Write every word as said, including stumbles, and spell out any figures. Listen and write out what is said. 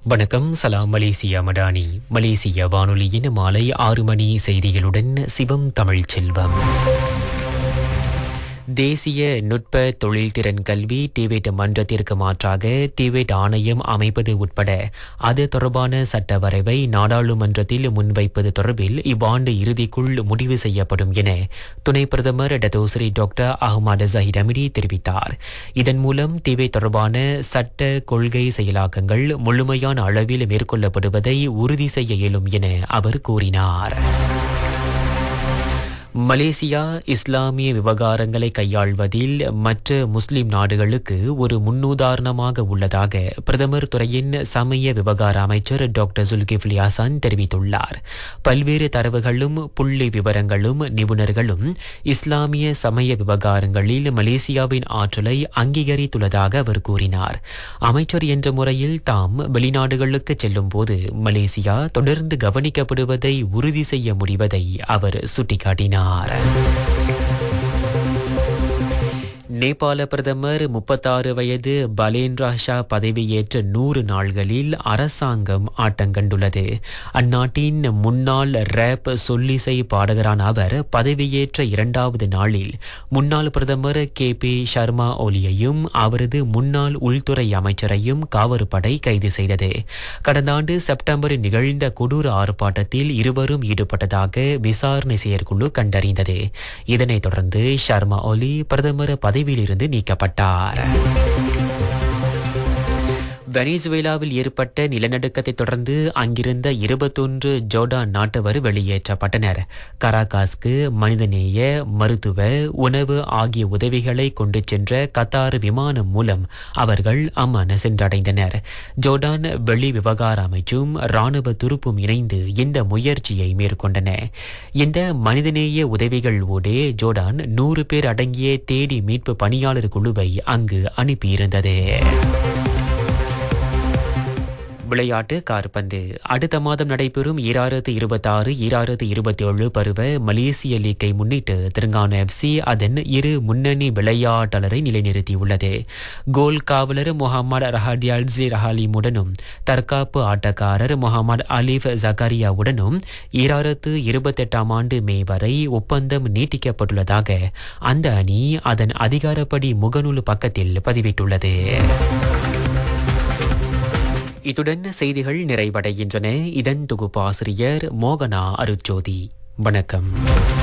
வணக்கம். சலாம் மலேசியா மடானி. மலேசிய வானொலியின் மாலை ஆறு மணி செய்திகளுடன் சிவம் தமிழ் செல்வம். தேசிய நுட்ப தொழில்திறன் கல்வி டிவேட் மன்றத்திற்கு மாற்றாக டிவேட் ஆணையம் அமைப்பது உட்பட அது தொடர்பான சட்ட வரைவை நாடாளுமன்றத்தில் முன்வைப்பது தொடர்பில் இவ்வாண்டு இறுதிக்குள் முடிவு செய்யப்படும் என துணை பிரதமர் டத்தோஸ்ரீ டாக்டர் அஹ்மத் ஜஹீர் அமிடி தெரிவித்தார். இதன் மூலம் டிவேட் தொடர்பான சட்ட கொள்கை செயலாக்கங்கள் முழுமையான அளவில் மேற்கொள்ளப்படுவதை உறுதி செய்ய இயலும் என அவர் கூறினார். மலேசியா இஸ்லாமிய விவகாரங்களை கையாள்வதில் மற்ற முஸ்லிம் நாடுகளுக்கு ஒரு முன்னுதாரணமாக உள்ளதாக பிரதமர் துறையின் சமய விவகார அமைச்சர் டாக்டர் ஜுல்கிஃப்லி ஹசன் தெரிவித்துள்ளார். பல்வேறு தரவுகளும் புள்ளி விவரங்களும் நிபுணர்களும் இஸ்லாமிய சமய விவகாரங்களில் மலேசியாவின் ஆற்றலை அங்கீகரித்துள்ளதாக அவர் கூறினார். அமைச்சர் என்ற முறையில் தாம் வெளிநாடுகளுக்கு செல்லும் போது மலேசியா தொடர்ந்து கவனிக்கப்படுவதை உறுதி செய்ய முடிவதை அவர் சுட்டிக்காட்டினார். நேபாள பிரதமர் முப்பத்தாறு வயது பலேந்திரா ஷா பதவியேற்ற நூறு நாள்களில் அரசாங்கம் ஆட்டங்கண்டுள்ளது. அந்நாட்டின் முன்னாள் ரேப் சொல்லிசை பாடகரான அவர் பதவியேற்ற இரண்டாவது நாளில் முன்னாள் பிரதமர் கே பி சர்மா ஒலியையும் அவரது முன்னாள் உள்துறை அமைச்சரையும் காவற்படை கைது செய்தது. கடந்த ஆண்டு செப்டம்பரில் நிகழ்ந்த கொடூர ஆர்ப்பாட்டத்தில் இருவரும் ஈடுபட்டதாக விசாரணை செயற்குழு கண்டறிந்தது. இதனைத் தொடர்ந்து சர்மா ஒலி பிரதமர் பதவி இருந்து நீக்கப்பட்டார். வெனிசுவேலாவில் ஏற்பட்ட நிலநடுக்கத்தை தொடர்ந்து அங்கிருந்த இருபத்தொன்று ஜோர்டான் நாட்டவர் வெளியேற்றப்பட்டனர். கராகாஸ்க்கு மனிதநேய, மருத்துவ, உணவு ஆகிய உதவிகளை கொண்டு சென்ற கத்தார் விமானம் மூலம் அவர்கள் அம்மான் சென்றடைந்தனர். ஜோர்டான் வெளி விவகார அமைச்சும் இராணுவ துருப்பும் இணைந்து இந்த முயற்சியை மேற்கொண்டன. இந்த மனிதநேய உதவிகள் ஊடே ஜோர்டான் நூறு பேர் அடங்கிய தேடி மீட்பு பணியாளர் குழுவை அங்கு அனுப்பியிருந்தது. விளையாட்டு காற்பந்து. அடுத்த மாதம் நடைபெறும் ஈராயிரத்து இருபத்தாறு ஈராயிரத்து இருபத்தி ஏழு பருவ மலேசிய லீக்கை முன்னிட்டு தெலுங்கானா எஃப்சி அதன் இரு முன்னணி விளையாட்டாளரை நிலைநிறுத்தியுள்ளது. கோல் காவலர் முகமது ரஹாடியால்சி ரஹாலிமுடனும் தற்காப்பு ஆட்டக்காரர் முகமது அலிஃப் ஜக்காரியாவுடனும் ஈராயிரத்து இருபத்தெட்டாம் ஆண்டு மே வரை ஒப்பந்தம் நீட்டிக்கப்பட்டுள்ளதாக அந்த அணி அதன் அதிகாரப்படி முகநூல் பக்கத்தில் பதிவிட்டுள்ளது. இத்துடன் செய்திகள் நிறைவடைகின்றன. இதன் தொகுப்பாசிரியர் மோகனா அருட்ஜோதி. வணக்கம்.